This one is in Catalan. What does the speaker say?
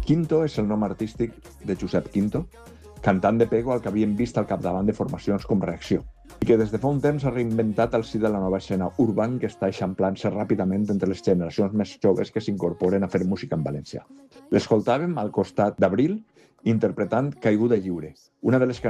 Quinto és el nom artístic de Josep Quinto, cantant de pego al que havien vist al capdavant de formacions com Reacció, i que des de fa un temps ha reinventat el si de la nova escena urban que està eixamplant-se ràpidament entre les generacions més joves que s'incorporen a fer música en valencià. L'escoltàvem al costat d'Abril interpretant Caiguda Lliure, una de les